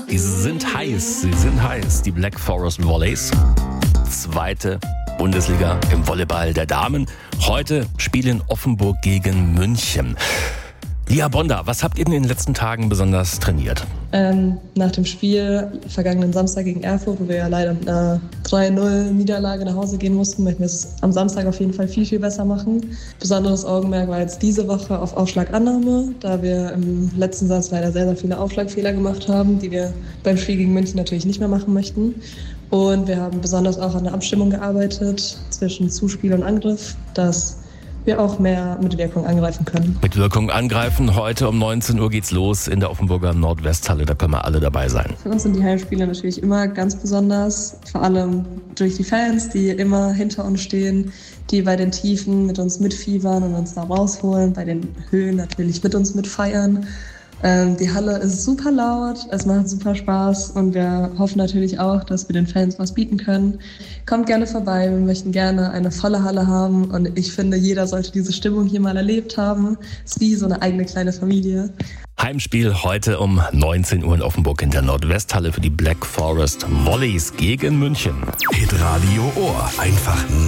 Die sind heiß, die Black Forest Volleys. Zweite Bundesliga im Volleyball der Damen. Heute spielen Offenburg gegen München. Lia Bonda, was habt ihr in den letzten Tagen besonders trainiert? Nach dem Spiel vergangenen Samstag gegen Erfurt, wo wir ja leider mit einer 3-0 nach Hause gehen mussten, möchten wir es am Samstag auf jeden Fall viel, viel besser machen. Besonderes Augenmerk war jetzt diese Woche auf Aufschlagannahme, da wir im letzten Satz leider sehr, sehr viele Aufschlagfehler gemacht haben, die wir beim Spiel gegen München natürlich nicht mehr machen möchten. Und wir haben besonders auch an der Abstimmung gearbeitet zwischen Zuspiel und Angriff, dass wir auch mehr mit Wirkung angreifen können. Mit Wirkung angreifen. Heute um 19 Uhr geht's los in der Offenburger Nordwesthalle. Da können wir alle dabei sein. Für uns sind die Heimspiele natürlich immer ganz besonders. Vor allem durch die Fans, die immer hinter uns stehen, die bei den Tiefen mit uns mitfiebern und uns da rausholen, bei den Höhen natürlich mit uns mitfeiern. Die Halle ist super laut, es macht super Spaß und wir hoffen natürlich auch, dass wir den Fans was bieten können. Kommt gerne vorbei, wir möchten gerne eine volle Halle haben und ich finde, jeder sollte diese Stimmung hier mal erlebt haben. Es ist wie so eine eigene kleine Familie. Heimspiel heute um 19 Uhr in Offenburg in der Nordwesthalle für die Black Forest Volleys gegen München. Hitradio Ohr. Einfach